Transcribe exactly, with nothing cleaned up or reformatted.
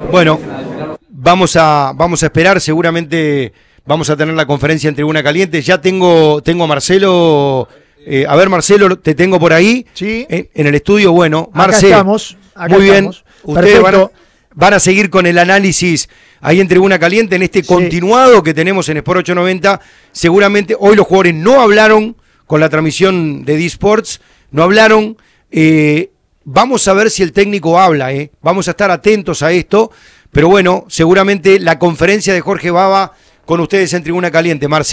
Bueno, vamos a, vamos a esperar, seguramente vamos a tener la conferencia en Tribuna Caliente. Ya tengo, tengo a Marcelo, eh, a ver Marcelo, te tengo por ahí, sí. en, en el estudio. Bueno, Marcelo, acá estamos, acá muy bien, estamos. ustedes van a, van a seguir con el análisis ahí en Tribuna Caliente, en este sí. continuado que tenemos en Sport ochocientos noventa. Seguramente hoy los jugadores no hablaron con la transmisión de D-Sports, no hablaron. Eh, vamos a ver si el técnico habla, eh. Vamos a estar atentos a esto, pero bueno, seguramente la conferencia de Jorge Baba con ustedes en Tribuna Caliente, Marcelo.